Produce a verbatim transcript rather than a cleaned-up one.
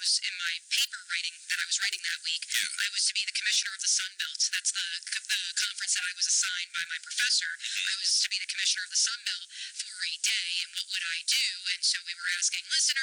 was in my paper writing that I was writing that week. Yeah. I was to be the commissioner of the Sun Belt. That's the the conference that I was assigned by my professor. I was to be the commissioner of the Sun Belt for a day, and what would I do? And so we were asking listeners.